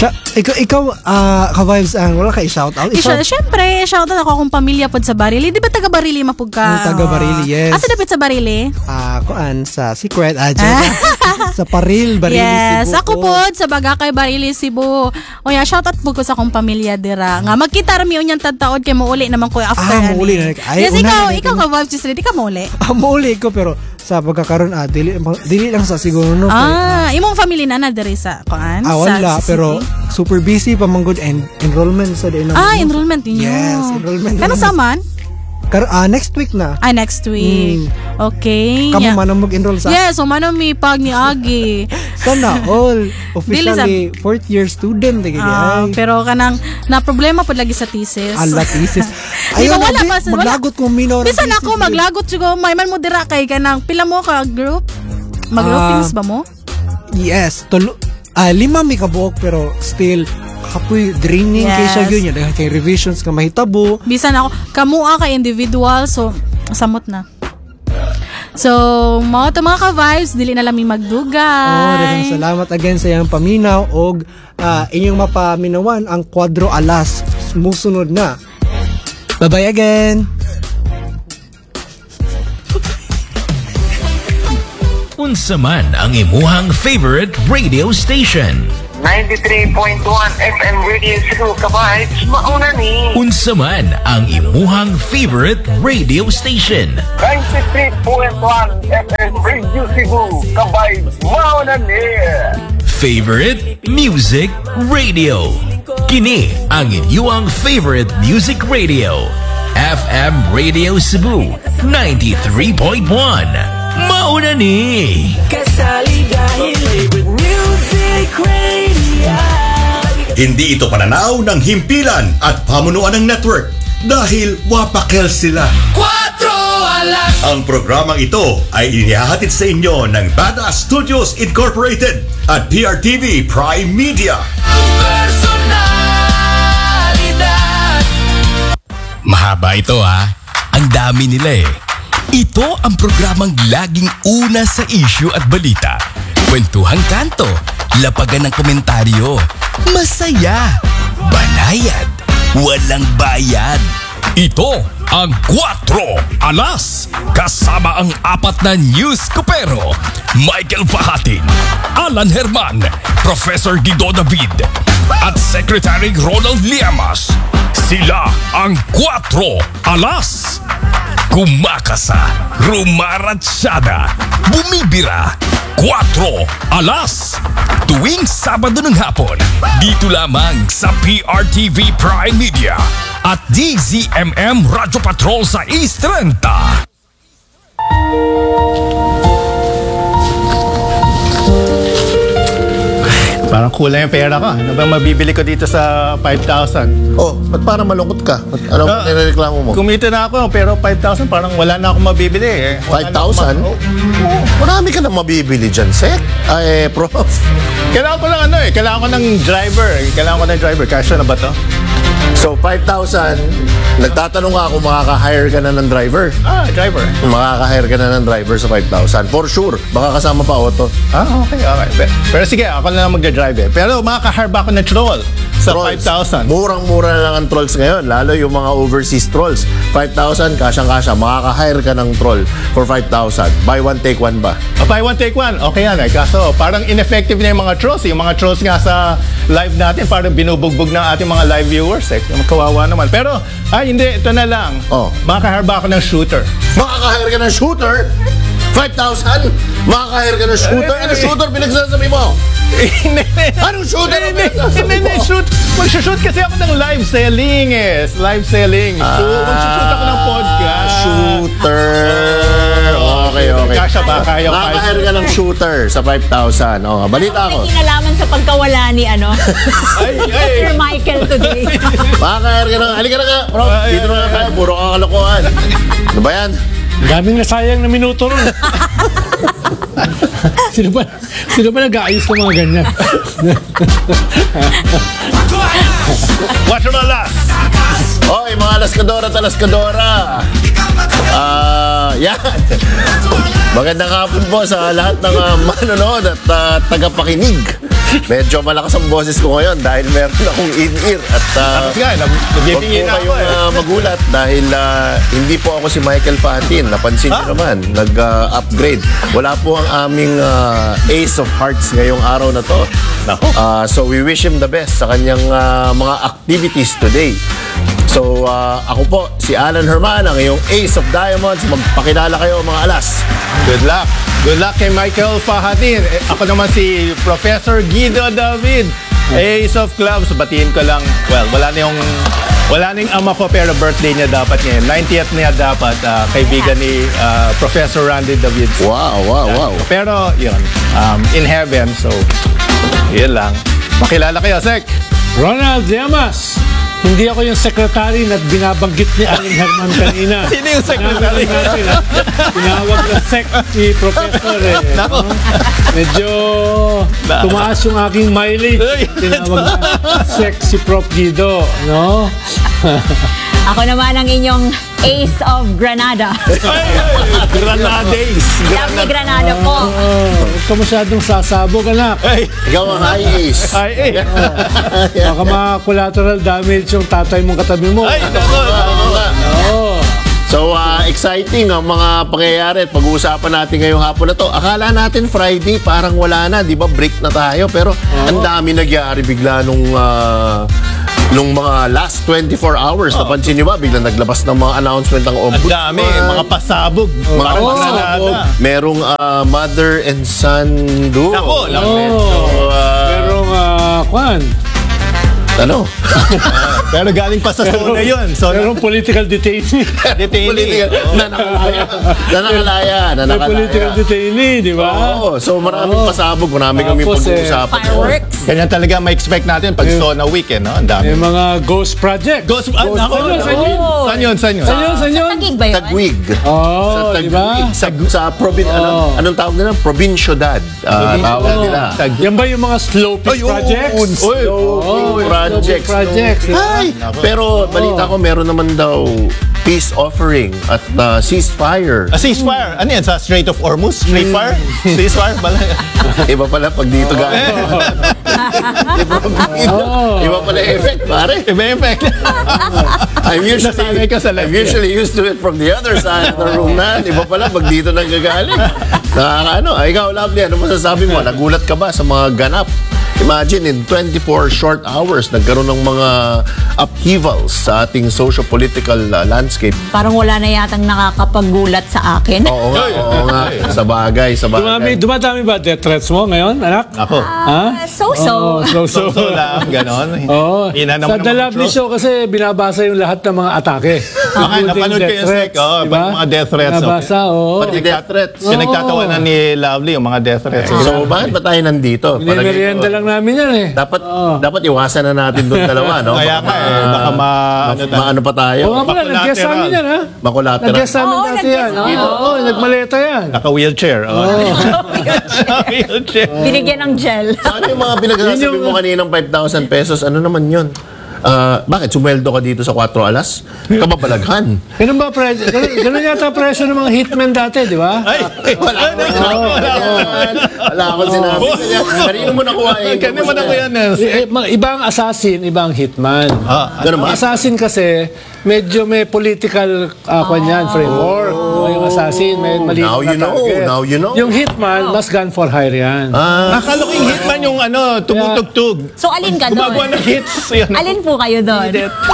Ikaw, ka-vibes, wala ka i-shoutout? Siyempre, shoutout ako akong pamilya pod sa Barili. Di ba taga Barili mapug ka? Taga Barili, yes. Asa dapat sa Barili? Kuan, sa Secret, sa Barili, yes, Cebu. ako pod sa Bagakay, Barili, Cebu. O ya, shoutout po ko sa akong pamilya dira. Nga, magkita rami unyang tadtaod kay mauli naman ko after. Mauli na. Yes, ikaw ka-vibes, just ready ka mauli? Mauli ko, pero sa pagkakaroon, dili lang sa siguro, no? Imong family na diri sa kuan? Wala, pero super busy pa manggod and enrollment sa din. Enrollment niyo. Yes, enrollment. Kano saman? Next week na. Next week. Okay. Kamu man mag-enroll sa? Yes, man mi pag ni Agi. Sana all officially 4th year student pero kanang na problema pod lagi sa thesis. Thesis. Ayun, wala pa maglagot ko minaw. Bisan ako maglagot siguro may man mo dira kay kanang pila mo ka group? Mag-groupings ba mo? Yes, 5 mi kabuok pero still kapoy draining kay siya yun yan kay revisions ka mahitabo bisan ako kamua ka individual so samot na so mao to mga ka-vibes dili na lang magdugay daghang salamat again sa iyang paminaw og inyong mapaminawan ang Quadro Alas musunod na bye bye again. Unsa man ang imuhang favorite radio station? 93.1 FM Radio Cebu ka-vibes, mauna ni. Unsa man ang imuhang favorite radio station? 93.1 FM Radio Cebu ka-vibes, mauna ni. Favorite music radio. Kini ang inyong favorite music radio. FM Radio Cebu 93.1. Mauna ni. Kasali dahil favorite music radio. Hindi ito pananaw ng himpilan at pamunuan ng network dahil wapakel sila. Quatro Alas. Ang programang ito ay inihahatid sa inyo ng Badass Studios Incorporated at PRTV Prime Media. Personalidad. Mahaba ito Ang dami nila Ito ang programang laging una sa issue at balita. Kwentuhang kanto, lapagan ng komentaryo, masaya, banayad, walang bayad. Ito ang 4 Alas. Kasama ang 4 na news kopero. Michael Fahatin, Alan Herman, Professor Guido David, at Secretary Ronald Llamas. Sila ang 4 Alas. Kumakasa, rumaratsyada, bumibira, 4 Alas. Tuwing Sabado ng hapon, dito lamang sa PRTV Prime Media at DZMM Radyo Patrol sa East 30. Parang kulang yung pera ko. Ano ba mabibili ko dito sa 5,000? Ba't parang malungkot ka? Anong nireklamo mo? Kumita na ako, pero 5,000 parang wala na akong mabibili 5,000? Marami ka na mabibili dyan, Sek. Prof. Kailangan ko ng kailangan ko ng driver. Kasya na ba to? So, 5,000, nagtatanong ka kung makaka-hire ka na ng driver. Driver. Makaka-hire ka na ng driver sa 5,000. For sure. Baka kasama pa auto. Okay. Pero sige, ako na lang magdadrive Pero makaka-hire ba ako ng troll sa 5,000? Murang-mura na lang ang trolls ngayon. Lalo yung mga overseas trolls. 5,000, kasyang-kasya. Makaka-hire ka ng troll for 5,000. Buy one, take one ba? Buy one, take one. Okay yan Kaso parang ineffective na yung mga trolls. Yung mga trolls nga sa live natin, parang binubugbog ng ating mga live viewers Kawawa naman. Pero, hindi. Ito na lang. Makaka-hire ba ako ng shooter? Makaka-hire ka ng shooter? 5,000? Makaka-hire ka ng shooter? Ano shooter pinagsasabi mo? Anong shooter? Hindi. Mag-shoot kasi ako ng live selling Live selling. So, mag-shoot ako ng podcast. Shooter. Okay. Kasya ba? Kaya makaka-hire ka ng shooter sa 5,000. Balita ko. May kinalaman sa pagkawala ni Sir Michael today. Makaka-hire ka ng... Halika na ka. Bro, dito na ka. Puro kakalokohan. Ano ba yan? Daming nasayang na minuto ron. Sino ba nag-aayos ng mga ganyan? What's your last? Oy, mga Alaskadora at Alaskadora. Yan. Magandang hapon po sa lahat ng manonood at tagapakinig Medyo malakas ang boses ko ngayon dahil meron akong in-ear at Tapos nga, huwag nagbibingin po na ako kayong magulat dahil hindi po ako si Michael Fatin. Napansin niyo naman, nag-upgrade. Wala po ang aming Ace of Hearts ngayong araw na to. Nako. So we wish him the best sa kanyang mga activities today. So ako po, si Alan Herman, ang iyong Ace of Diamonds. Magpakilala kayo mga alas. Good luck. Good luck kay Michael Fahatin. Ako naman si Professor Guido David. Ace of Clubs. Batiin ko lang. Well, wala na yung ama ko pero birthday niya dapat ngayon. 90th niya dapat. Kaibigan ni Professor Randy David. Wow. Pero yun, in heaven. So, yun lang. Makilala kayo, Sek. Ronald Llamas. Hindi ako yung secretary na binabanggit ni Alan Herman kanina. Sino yung secretary? Tinawag na sec si Professor eh. Nako. Medyo tumaas yung aking mileage. Tinawag na sec si Prof. Guido. No? Ako naman ang inyong Ace of Granada. Granades. Lovely Granada po. Huwag ka masyadong sasabog, anak. Ikaw ang high ace. Ay, Baka ma-collateral damage yung tatay mong katabi mo. Ay, nako. Oo. So, exciting ang mga pangyayari at pag-uusapan natin ngayong hapon na to. Akala natin Friday, parang wala na, di ba? Break na tayo. Pero ang dami nagyari bigla nung mga last 24 hours. Napansin nyo ba? Biglang naglabas ng mga announcement ng Ang ombudsman. dami, mga pasabog. Mga pasabog. Merong mother and son duo. Nako, lang. Merong, kwan. Ano? Pero galing pa sa zona yun. So, Merong political detainee. detainee. Nanakalaya. May political detainee, di ba? Oo. So maraming pasabog. Marami kami Tapos, pag-uusapan. Fireworks. Ganyan talaga ma-expect natin pag zona weekend, no? Ang dami. May mga ghost project. Ghost, nako. Saan yun? Saan yun? Tagig ba yun? Tagwig. Oh, di ba? Sa anong tawag nila? Provinciodad. Tawag nila. Yan ba yung mga sloping projects? Projects. Ay! Pero balita ko meron naman daw peace offering at ceasefire. A ceasefire. Ano yan? Sa Strait of Hormuz? Strait fire? Ceasefire? Iba pala pag dito galing. Iba pala effect, pare. Iba effect. I'm Nasanay ka sa live. usually used to it from the other side of the room na. Iba pala pag dito nanggagaling. Ikaw, Lovely, ano masasabi mo? Nagulat ka ba sa mga ganap? Imagine, in 24 short hours, nagkaroon ng mga upheavals sa ating socio-political landscape. Parang wala na yatang nakakapaggulat sa akin. Oo nga. Sa bagay. Dumadami ba death threats mo ngayon, anak? Ako. Ha? So-so. So. So lang, ganon. Oo. Ina naman Sa The Lovely Show kasi binabasa yung lahat ng mga atake. Okay, napanood ko yung Sek. Mga death threats. Binabasa, oo. Pati death threats. Pinagtatawanan ni Lovely yung mga death threats. So, bakit ba tayo nandito? Merienda lang namin yan eh. Dapat iwasan na natin doon dalawa, no? Kaya nga baka maano pa tayo? Oo nga pala, nag-guest sa amin yan ha? Makulateral. Nag-guest sa amin dati yan. Oo, nagmaleta yan. Naka-wheelchair. Naka-wheelchair. Binigyan ng gel. Ano yung mga pinagsasabi mo kaninang 5,000 pesos? Ano naman yun? Bakit? Sumweldo ka dito sa 4 alas? Kababalaghan. Ganun ba, ganun yata presyo ng mga hitmen dati, di ba? Wala akong sinabi. Kanino mo nakuha yun? Kanino mo nakuha yan? Ibang assassin, ibang hitman. Ganun ba? Ang assassin kasi, medyo may political framework. Yung assassin, may maliit Now na you know. target. Now you know. Yung hitman, mas gun for hire yan. Nakalo ko yung hitman yung tumutugtog. So, alin ka Gumagawa doon? ng hits. Yun. Alin po kayo doon?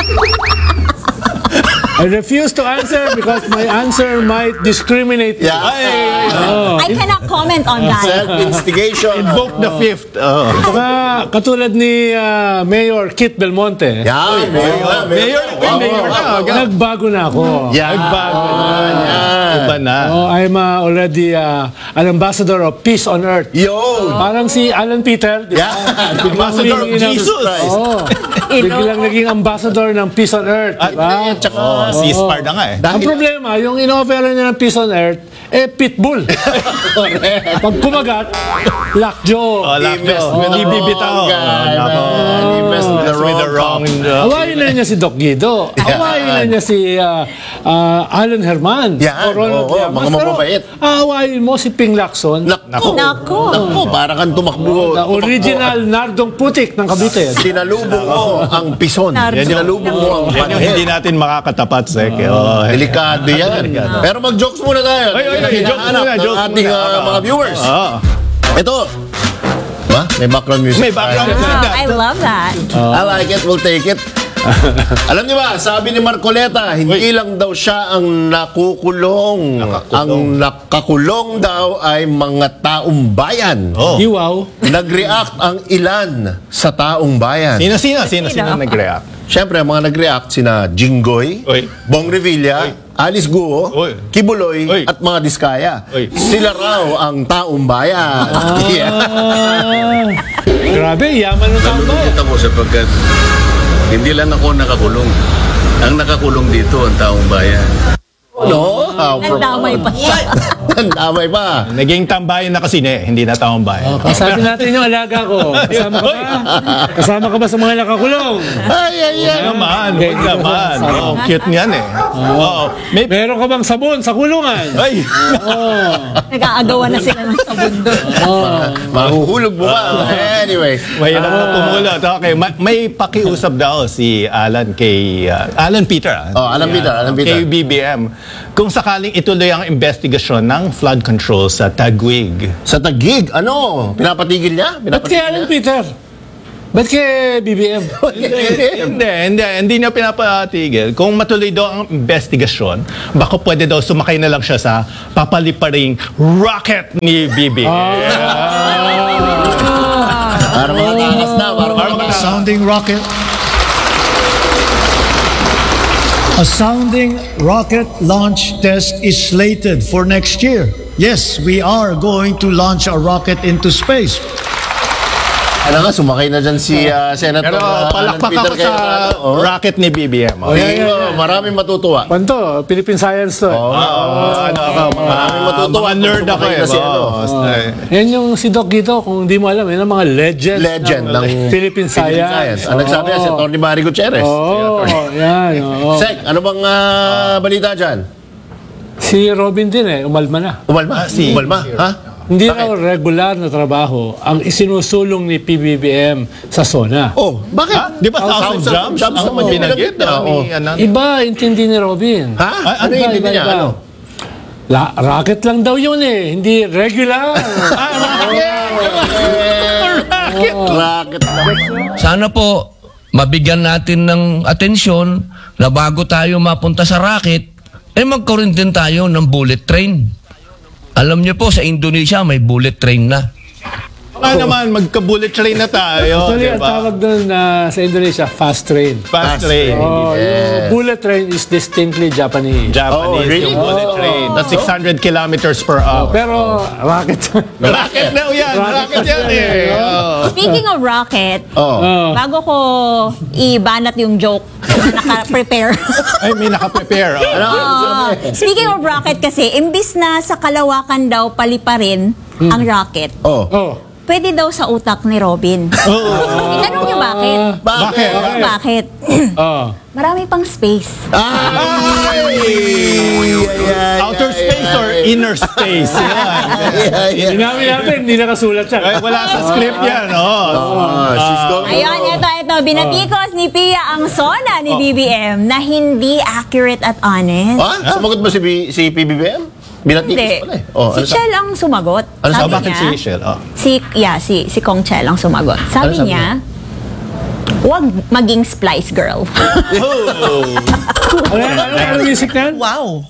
I refuse to answer because my answer might discriminate. Yeah. I cannot comment on that. Self-instigation. Invoke the fifth. Saka katulad ni Mayor Kit Belmonte. Yan. Mayor na. Nagbago na ako. Yan. Nagbago na. Iba na. I'm already an ambassador of peace on earth. Yo! Parang si Alan Peter. Di ba? Ambassador of Jesus. Biglang naging ambassador ng peace on earth. Di ba? Ceasefire na nga eh. Ang problema, yung in-offer niya ng peace on earth, pitbull. Pag kumagat, lockjaw. Hindi bibitaw. Invest with the with the wrong... Awayin na niya si Doc Guido. Awayin na niya si Alan Herman. Yan, mga mababait. Awayin mo si Ping Lacson. Naku, para kang tumakbo. The original Nardong Putik ng Cavite. Sinalubong mo ang pison. Sinalubong mo ang Yan yung hindi natin makakatapat, Sek. Delikado yan. Pero mag-jokes muna tayo. Jokes ating mga viewers. Ito. Ba? May background music. May background music na. I love that. I like it, we'll take it. Alam niyo ba, sabi ni Marcoleta, hindi lang daw siya ang nakukulong. Ang nakakulong daw ay mga taong bayan. Wow. Nag-react ang ilan sa taong bayan. Sino nag-react? Siyempre, mga nag-react sina Jinggoy, Bong Revilla, Alice Guo, Kibuloy, at mga Diskaya. Sila raw ang taong bayan. Grabe, yaman ng taong bayan. Nalulungkot ako sapagkat hindi lang ako nakakulong. Ang nakakulong dito ang taong bayan. No? Nagdamay pa siya. Nagdamay pa. Naging tambayan na kasi hindi na taong bayan. Kasabi natin yung alaga ko. Kasama ka ba? Kasama ka ba sa mga nakakulong? Ay. Naman. Cute niyan eh. Meron ka bang sabon sa kulungan? Ay! Nag-aagawan na sila ng sabon doon. Mahuhulog mo ba? Anyway. Mahirap na pumulot. Okay. May pakiusap daw si Alan kay... Alan Peter. Alan Peter. Kay BBM. Kung sakaling ituloy ang investigasyon ng flood control sa Taguig. Sa Taguig? Ano? Pinapatigil niya? Ba't kay Alan Peter? Ba't kay BBM? Hindi niya pinapatigil. Kung matuloy daw ang investigasyon, baka pwede daw sumakay na lang siya sa papaliparing rocket ni BBM. Para makatakas na. Sounding rocket. A sounding rocket launch test is slated for next year. Yes, we are going to launch a rocket into space. Ano nga, sumakay na dyan si Senator Pero palakpak Peter ako sa rocket ni BBM. Maraming matutuwa. Panto, Philippine Science to. Maraming matutuwa. Mga nerd ako Yan yung si Doc Guido, kung hindi mo alam, yan ang mga legend ng Philippine Science. Ang nagsabi yan si Tony Barry Gutierrez. Yan. Sek, ano bang balita dyan? Si Robin din umalma na. Umalma? Ha? Hindi raw regular na trabaho ang isinusulong ni PBBM sa SONA. Bakit? Di ba thousand jumps ang binanggit? Iba, intindi ni Robin. Ha? Ano yung intindi niya? Ano? Rocket lang daw yun hindi regular. Rocket. Sana po, mabigyan natin ng atensyon na bago tayo mapunta sa rocket, magkaroon din tayo ng bullet train. Alam niyo po, sa Indonesia may bullet train na. Naman, magka-bullet train na tayo. Actually, ang tawag doon sa Indonesia, fast train. Fast train. Yung bullet train is distinctly Japanese. Really? Yung bullet train. That's 600 kilometers per hour. Pero, rocket. Rocket na yan. Rocket yan Speaking of rocket, bago ko ibanat yung joke, naka-prepare. Ay, may naka-prepare. Speaking of rocket kasi, imbis na sa kalawakan daw paliparin ang rocket, pwede daw sa utak ni Robin. Itanong niyo bakit? Bakit? Marami pang space. Outer space or inner space? Inamin natin, hindi nakasulat siya. Wala sa script yan. Ayun, ito. Binatikos ni Pia ang SONA ni BBM na hindi accurate at honest. Sumagot ba si PBBM? Binatikos pala Si Chel ang sumagot. Bakit si Chel? Si Kong Chel ang sumagot. Sabi niya, huwag maging splice girl. Ano music na? Wow!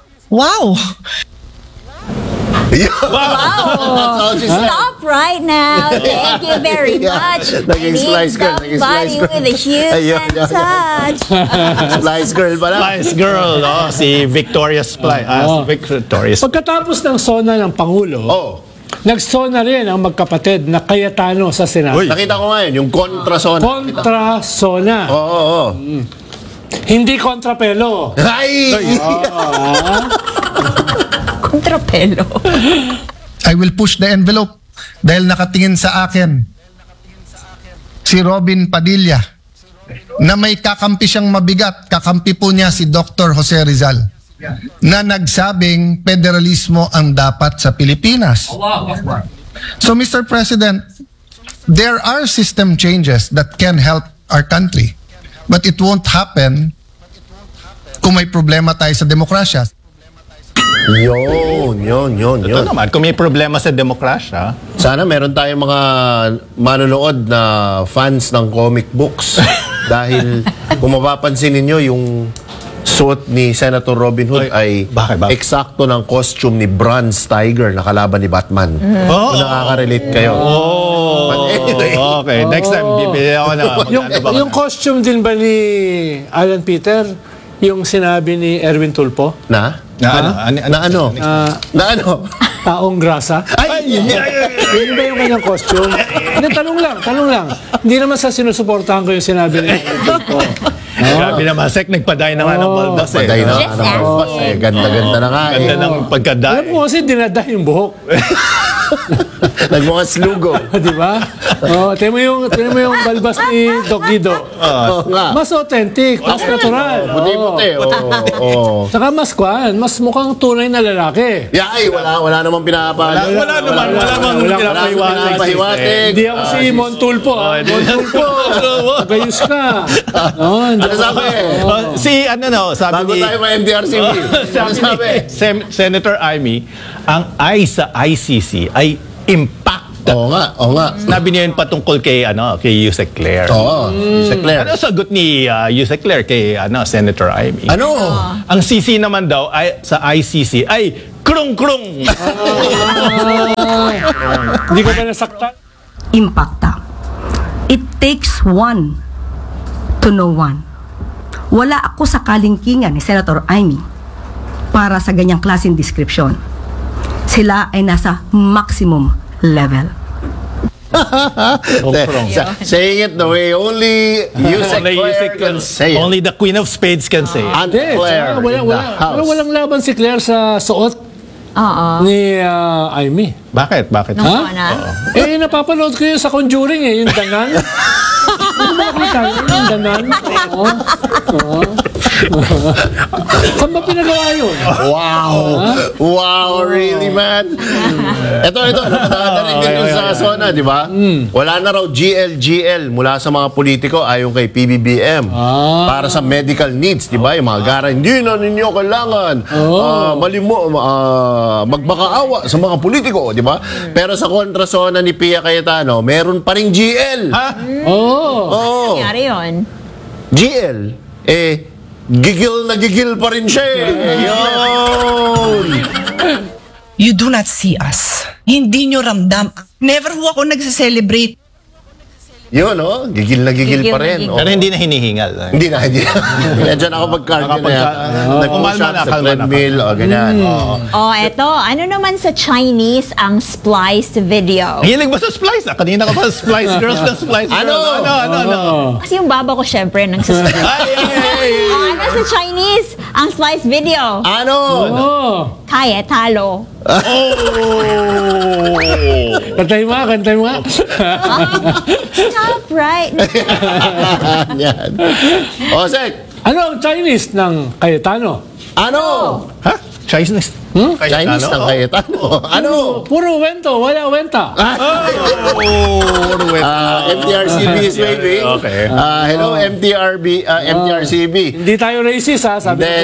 Stop right now. Thank you very much. Naging splice girl. Somebody with a human touch. Splice girl pala. Splice girl. Si Victoria Splice. Pagkatapos ng SONA ng Pangulo, nag-SONA rin ang magkapatid na Cayetano sa Senado. Nakita ko ngayon, yung kontra-SONA. Kontra-SONA. Hindi kontrapelo. Kontrapelo. I will push the envelope dahil nakatingin sa akin si Robin Padilla na may kakampi siyang mabigat. Kakampi po niya si Dr. Jose Rizal na nagsabing federalismo ang dapat sa Pilipinas. So Mr. President, there are system changes that can help our country. But it won't happen kung may problema tayo sa demokrasya. Yun. Ito naman, kung may problema sa demokrasya, sana meron tayong mga manonood na fans ng comic books. Dahil kung mapapansin ninyo, yung suot ni Senator Robin Hood ay eksakto ng costume ni Bronze Tiger na kalaban ni Batman. Kung nakaka-relate kayo. But anyway. Okay, next time bibili ako na. Yung costume din ba ni Alan Peter, yung sinabi ni Erwin Tulfo? Na ano? Taong grasa? Yun ba yung kanyang costume? Hindi, tanong lang. Hindi naman sa sinusuportahan ko yung sinabi ni Erwin Tulfo. Grabe naman, Sek, nagpaday na nga ng baldas eh. Paday na nga ng baldas eh. Ganda-ganda na nga eh. Ganda ng pagkaday. Alam mo kasi dinaday yung buhok. Nagmukhang slugo. Di ba? Tingnan mo yung balbas ni Doc Guido. Mas authentic, mas natural. Puti-puti. Saka mas mukhang tunay na lalaki. Ay, wala namang pinapalo. Wala namang pinapahiwatig. Hindi ako si Montulfo. Montulfo, gayos ka. Ano sabi? Sabi bago tayo ma-MDRCB. Sabi Senator Amy, ang I sa ICC ay impact. Oo nga. Sabi niya yun patungkol kay Yusek Claire. Yusek Claire. Ano sagot ni Yusek Claire kay Senator Amy? Ano? Ang CC naman daw sa ICC ay krung-krung. Hindi ko ba nasaktan? Impacta. It takes one to know one. Wala ako sa kalingkingan ni Senator Amy para sa ganyang klaseng description. Sila ay nasa maximum level. Saying it the way only Yusek Claire can say it. Only the Queen of Spades can say it. Auntie Claire in the house. Walang laban si Claire sa suot ni Amy. Bakit? Napapanood ko yun sa Conjuring yung danan. Yung danan. Saan ba pinagawa yun? Wow, really, man? Ito, narinig din yung sa Sona, di ba? Wala na raw GL mula sa mga politiko ayon kay PBBM para sa medical needs, di ba? Yung mga gara, hindi na ninyo kailangan magmakaawa sa mga politiko, di ba? Pero sa kontra Sona ni Pia Cayetano, meron pa ring GL. Nangyari yun? GL, gigil pa rin siya eh. Yun! You do not see us. Hindi nyo ramdam. Never ho ako nagse-celebrate. Yun, gigil pa rin. Pero hindi na hinihingal. Hindi na. Diyan ako mag-cardio na yan. Nag-push up sa treadmill, ganyan. Eto. Ano naman sa Chinese ang spliced video? Hilig ba sa splice? Kanina ka pa splice girls na splice girls. Ano? Kasi yung baba ko syempre nagsasabi. Ano sa Chinese ang spliced video? Ano? Kaya talo. Kantay mo. Stop, right? Yan. Sek. Ano ang Chinese ng Cayetano? Ano? Chinese? Chinese ng Cayetano. Ano? Puro wento, wala wenta. MTRCB is waiting. Okay. Hello, MTRCB. Hindi tayo racist, sabi ko.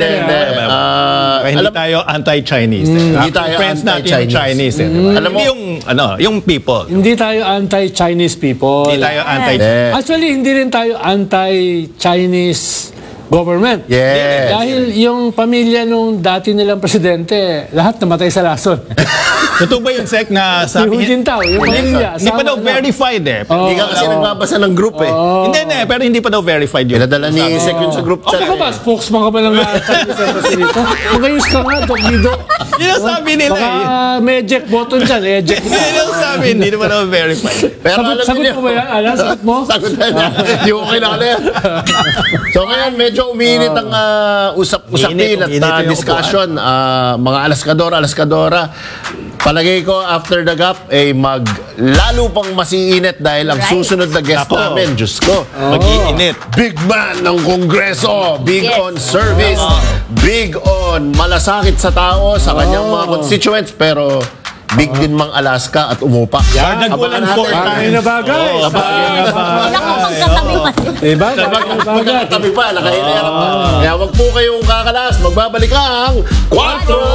Hindi tayo anti-Chinese. Hindi tayo friends natin yung Chinese. Alam mo, yung people. Hindi tayo anti-Chinese people. Hindi tayo Actually, hindi rin tayo anti-Chinese government. Yes. Dahil yung pamilya nung dati nilang presidente, lahat namatay sa lason. Totoo ba yun, Sek, na sabi... Yung pamilya. Hindi pa daw verified eh. Hindi ka kasi nagbabasa ng group eh. Hindi, pero hindi pa daw verified yun. Pinadala ni Sek yun sa group chat. Ako ba? Spokesman ka ba lang na Chinese dito? Magayos ka nga, Doc Guido. Yun ang sabi nila eh. Baka may eject button dyan. Eject. Yun ang sabi, hindi naman daw verified. Sagot mo ba yan, Alan? Sagot mo? Sagot na yan. Hindi ko kinala yan. So ngayon, medyo uminit ang usap-usapin at discussion. Mga alaskadora. Palagay ko after the gap lalo pang masiinit dahil ang susunod na guest namin, Diyos ko, Mag-iinit. big man ng Kongreso, big on service, big on malasakit sa tao, sa kanyang mga constituents, pero big din mang Alaska at umupa. Nagwalan 4 Bagay times. na bagay. Nakapagkatabi pa siya. Diba? Magkakatabi pa, nakahilera pa. Kaya wag po kayong kakalas, magbabalik ang 4